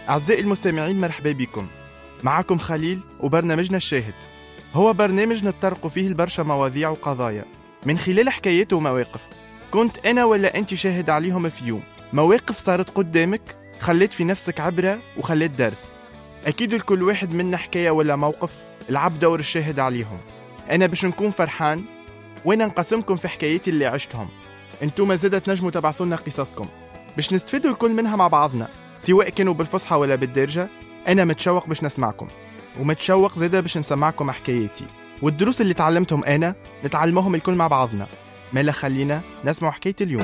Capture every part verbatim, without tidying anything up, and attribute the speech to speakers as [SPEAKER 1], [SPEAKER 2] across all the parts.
[SPEAKER 1] أعزائي المستمعين، مرحبا بكم. معكم خليل وبرنامجنا الشاهد. هو برنامج نتطرق فيه البرشا مواضيع وقضايا من خلال حكايات ومواقف كنت أنا ولا أنت شاهد عليهم في يوم. مواقف صارت قدامك خلت في نفسك عبرة وخلت درس. أكيد لكل واحد منا حكاية ولا موقف لعب دور الشاهد عليهم. أنا باش نكون فرحان وأنا نقسمكم في حكاياتي اللي عشتهم. أنتم زادة تنجموا تبعثوا لنا قصصكم باش نستفيدوا الكل منها مع بعضنا، سواء كانوا بالفصحى ولا بالدارجة. أنا متشوق باش نسمعكم، ومتشوق زادة باش نسمعكم حكاياتي والدروس اللي تعلمتهم أنا نتعلمهم الكل مع بعضنا. مالا خلينا نسمع حكاية اليوم.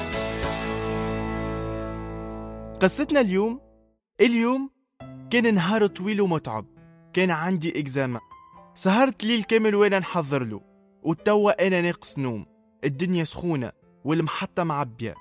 [SPEAKER 1] قصتنا اليوم اليوم كان نهار طويل ومتعب. كان عندي إكزاما، سهرت ليل كامل وانا نحضر له، وتوا أنا ناقص نوم. الدنيا سخونة والمحطة معبية.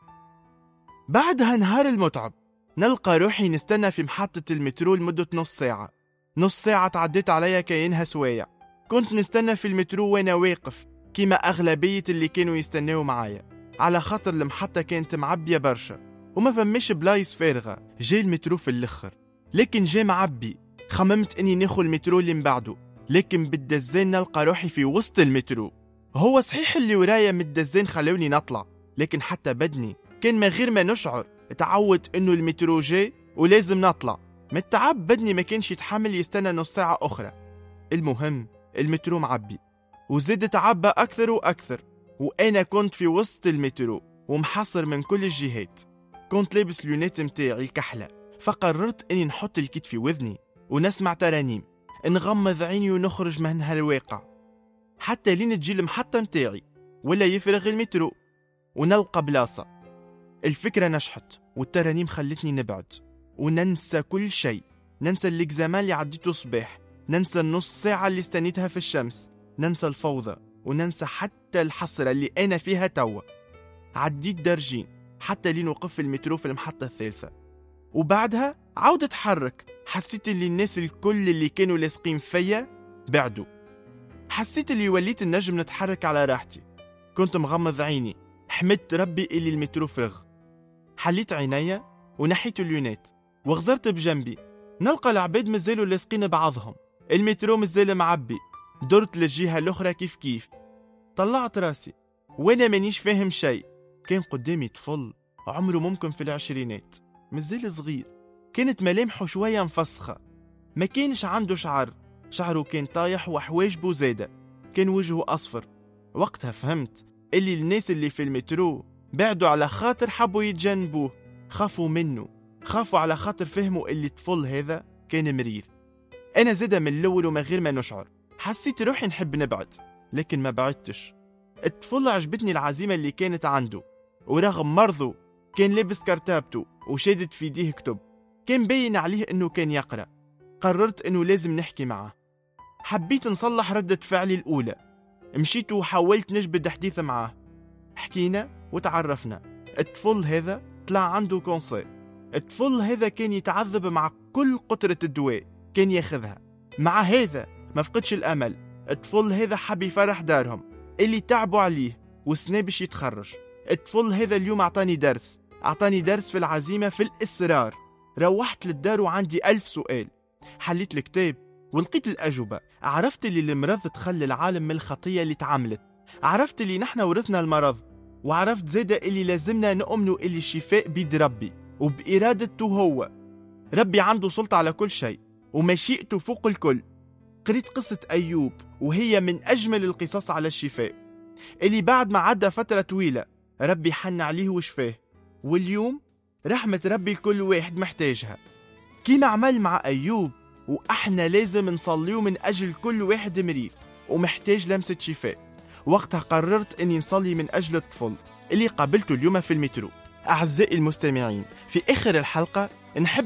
[SPEAKER 1] بعدها نهار المتعب نلقى روحي نستنى في محطة المترو لمدة نص ساعة. نص ساعة تعديت عليا كأنها سوايع. كنت نستنى في المترو وانا واقف كيما أغلبية اللي كانوا يستناوا معايا، على خاطر المحطة كانت معبية برشا وما فماش بلايص فارغة. جاي المترو في الأخر، لكن جاي معبي. خممت اني ناخذ المترو اللي مبعده، لكن بالدزين نلقى روحي في وسط المترو. هو صحيح اللي ورايا متدزين خلوني نطلع، لكن حتى بدني كان من غير ما نشعر اتعود انه المترو جاي ولازم نطلع. من التعب بدني ما كانش يتحمل يستنى نص ساعة أخرى. المهم المترو معبي وزاد تعبى أكثر وأكثر، وأنا كنت في وسط المترو ومحاصر من كل الجهات. كنت لابس لونات متاعي الكحلة، فقررت اني نحط الكيت في وذني ونسمع ترانيم، نغمض عيني ونخرج من هالواقع حتى لين تجي المحطة متاعي ولا يفرغ المترو ونلقى بلاصة. الفكرة نجحت والترانيم خلتني نبعد وننسى كل شيء. ننسى الإكزامان اللي عديته صباح، ننسى النص ساعة اللي استنيتها في الشمس، ننسى الفوضى، وننسى حتى الحسرة اللي أنا فيها توا. عديت درجين حتى لين وقف المترو في المحطة الثالثة، وبعدها عاود اتحرك. حسيت اللي الناس الكل اللي كانوا لاصقين فيا بعدوا. حسيت اللي وليت النجم نتحرك على راحتي. كنت مغمض عيني، حمدت ربي اللي المترو فرغ. حليت عينيا ونحيت اليونات وغزرت بجنبي. نلقى العباد مازالوا لاصقين بعضهم، المترو مازال معبي. درت للجهة الأخرى كيف كيف. طلعت راسي وانا مانيش فاهم شيء. كان قدامي طفل عمره ممكن في العشرينات، مازال صغير. كانت ملامحه شوية مفسخة، ما كانش عنده شعر، شعره كان طايح وحواجبه زادة. كان وجهه أصفر. وقتها فهمت اللي الناس اللي في المترو بعدوا على خاطر حبوا يتجنبوه، خافوا منه، خافوا على خاطر فهموا اللي الطفل هذا كان مريض. أنا زادة من الأول وما غير ما نشعر حسيت روحي نحب نبعد، لكن ما بعدتش. الطفل عجبتني العزيمة اللي كانت عنده، ورغم مرضه كان لابس كرتابته وشادت في يديه كتب. كان باين عليه انه كان يقرأ. قررت انه لازم نحكي معه. حبيت نصلح ردة فعلي الأولى، مشيت وحاولت نجبد حديث معاه. حكينا وتعرفنا. الطفل هذا طلع عنده كونسي. الطفل هذا كان يتعذب مع كل قطرة الدواء كان ياخذها. مع هذا ما فقدش الأمل. الطفل هذا حب يفرح دارهم اللي تعبوا عليه وسنة باش يتخرج. الطفل هذا اليوم أعطاني درس أعطاني درس في العزيمة، في الإصرار. روحت للدار وعندي ألف سؤال. حليت الكتاب ولقيت الأجوبة. عرفت اللي المرض تخلي العالم من الخطية اللي تعملت. عرفت اللي نحن ورثنا المرض، وعرفت زادة اللي لازمنا نؤمنوا اللي الشفاء بيد ربي وبإرادته هو. ربي عنده سلطة على كل شيء ومشيئته فوق الكل. قريت قصة أيوب وهي من أجمل القصص على الشفاء، اللي بعد ما عدى فترة طويلة ربي حن عليه وشفاه. واليوم رحمة ربي لكل واحد محتاجها كيما عمل مع أيوب. وإحنا لازم نصليه من أجل كل واحد مريض ومحتاج لمسة شفاء. وقتها قررت أني نصلي من أجل الطفل اللي قابلته اليوم في المترو. أعزائي المستمعين، في آخر الحلقة نحب